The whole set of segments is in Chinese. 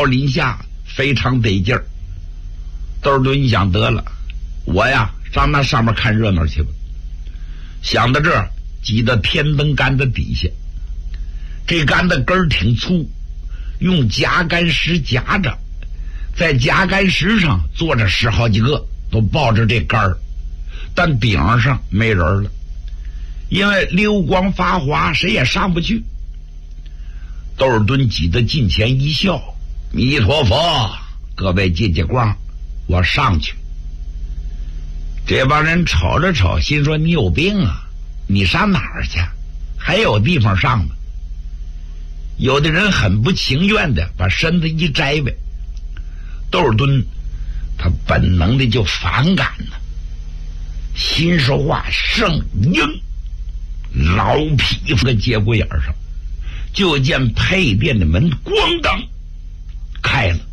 高临下，非常得劲儿。窦尔敦想得了，我呀上那上面看热闹去吧。想到这儿，挤到天灯杆子底下，这杆子根儿挺粗，用夹杆石夹着，在夹杆石上坐着10好几个，都抱着这杆儿，但顶上没人了，因为溜光发滑，谁也上不去。窦尔敦挤得近前一笑：“弥陀佛，各位借借光，我上去。”这帮人瞅了瞅，心说：“你有病啊，你上哪儿去？还有地方上吗？”有的人很不情愿的把身子一摘呗。窦尔敦他本能的就反感了，心说话生硬，老匹夫的节骨眼上，就见配殿的门咣当开了，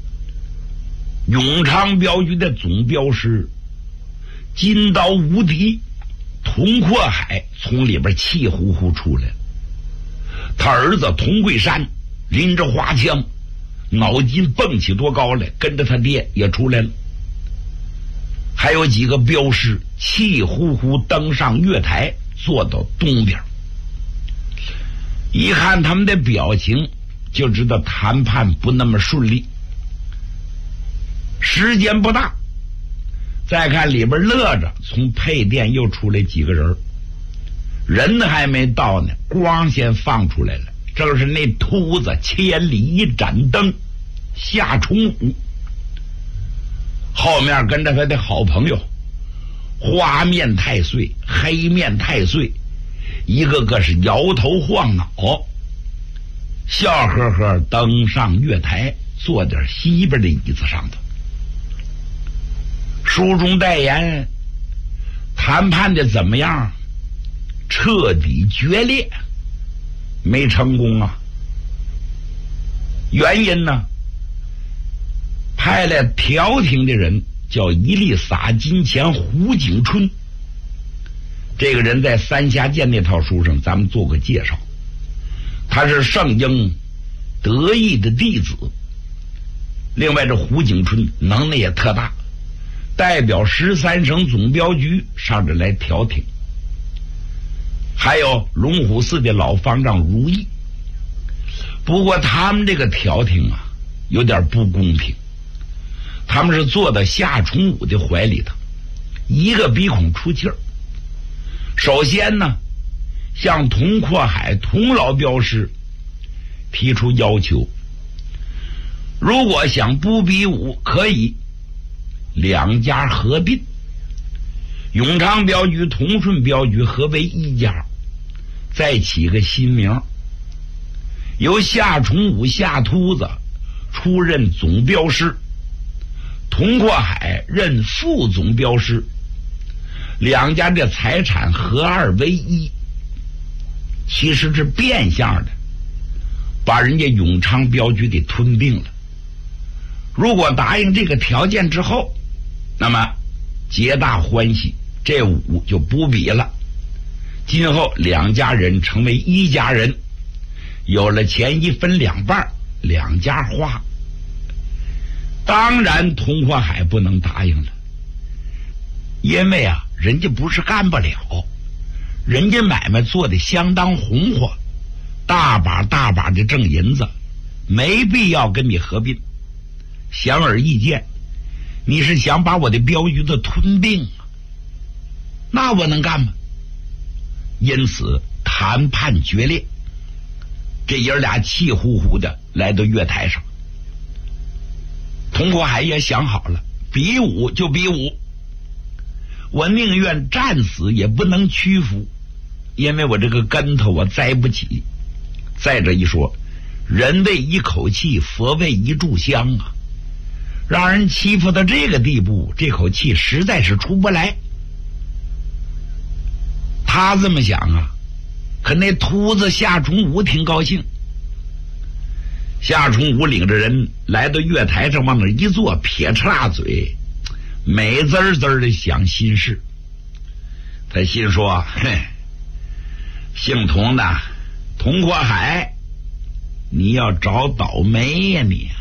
永昌镖局的总镖师金刀无敌佟阔海从里边气呼呼出来了。他儿子佟桂山拎着花枪，脑筋蹦起多高来，跟着他爹也出来了。还有几个镖师气呼呼登上月台，坐到东边。一看他们的表情，就知道谈判不那么顺利。时间不大，再看里边乐着，从配殿又出来几个人，人还没到呢，光先放出来了，正是那秃子千里一盏灯夏重武，后面跟着他的好朋友花面太岁、黑面太岁，一个个是摇头晃脑，笑呵呵登上月台，坐点西边的椅子上头。书中代言，谈判的怎么样？彻底决裂，没成功啊。原因呢，派来调停的人叫一力撒金钱胡景春，这个人在三峡剑那套书上咱们做过介绍，他是圣婴得意的弟子。另外这胡景春能耐也特大，代表13省总镖局上这来调停。还有龙虎寺的老方丈如意，不过他们这个调停啊有点不公平，他们是坐到夏重武的怀里头，一个鼻孔出气儿。首先呢，向佟阔海佟老镖师提出要求，如果想不比武，可以两家合并，永昌镖局、同顺镖局合为一家，再起个新名，由夏重武夏秃子出任总镖师，佟阔海任副总镖师，两家的财产合二为一，其实是变相的把人家永昌镖局给吞并了。如果答应这个条件之后，那么皆大欢喜，这武就不比了，今后两家人成为一家人，有了钱一分两半，两家花。当然佟阔海不能答应了，因为啊人家不是干不了，人家买卖做的相当红火，大把大把的挣银子，没必要跟你合并。显而易见，你是想把我的镖局的吞并啊，那我能干吗？因此谈判决裂，这爷俩气呼呼的来到月台上。佟阔海也想好了，比武就比武，我宁愿战死也不能屈服，因为我这个跟头我栽不起。再者一说，人为一口气，佛为一炷香啊，让人欺负到这个地步，这口气实在是出不来。他这么想啊，可那秃子夏重武挺高兴。夏重武领着人来到月台上，往那一坐，撇着大嘴，美滋滋的想心事。他心说：嘿，姓佟的佟阔海，你要找倒霉呀你！